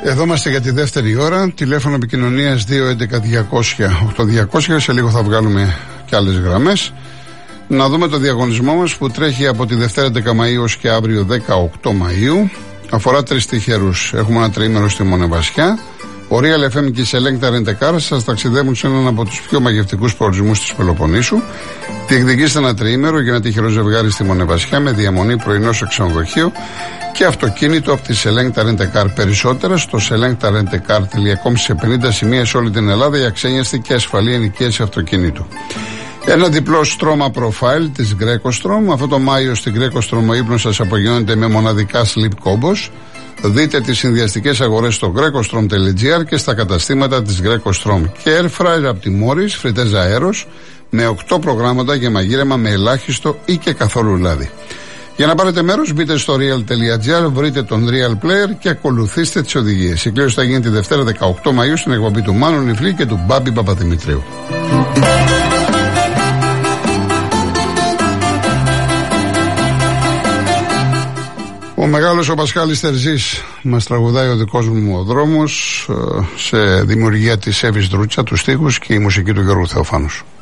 Εδώ είμαστε για τη δεύτερη ώρα. Τηλέφωνο επικοινωνίας 211-200-8200. Σε λίγο θα βγάλουμε και άλλες γραμμές. Να δούμε το διαγωνισμό μας που τρέχει από τη Δευτέρα 11 Μαΐου ως και αύριο 18 Μαΐου. Αφορά 3 τυχερούς. Έχουμε ένα τριήμερο στη Μονεβασιά. Ο Real FM και η Selecta Rent-A-Car σας ταξιδεύουν σε έναν από τους πιο μαγευτικούς προορισμούς της Πελοποννήσου. Διεκδικήστε ένα τριήμερο για ένα τυχερό ζευγάρι στη Μονεβασιά με διαμονή πρωινό σε ξενοδοχείο και αυτοκίνητο από τη Selecta Rent-A-Car. Περισσότερα στο selectarentcar.com σε 50 σημεία σε όλη την Ελλάδα για αξένιαστη και ασφαλή ενοικίαση αυτοκίνητου. Ένα διπλό στρώμα profile της Greco-Strom. Αυτό το Μάιο στην Greco-Strom ο ύπνος σας απογειώνεται με μοναδικά sleep combos. Δείτε τις συνδυαστικές αγορές στο grecostrom.gr και στα καταστήματα της Greco-Strom. Και air fryer από τη Morris, φριτέζα αέρος, με 8 προγράμματα για μαγείρεμα με ελάχιστο ή και καθόλου λάδι. Για να πάρετε μέρος, μπείτε στο real.gr, βρείτε τον Real Player και ακολουθήστε τις οδηγίες. Η κλήρωση θα γίνει τη Δευτέρα 18 Μαΐου στην εκπομπή του Μάνου Νιφλή και του Μπάμπη Παπαδημητρίου. Ο μεγάλος ο Πασχάλης Τερζής μας τραγουδάει «Ο δικός μου ο δρόμος», σε δημιουργία της Εύης Δρούτσα, τους στίχους και η μουσική του Γιώργου Θεοφάνους.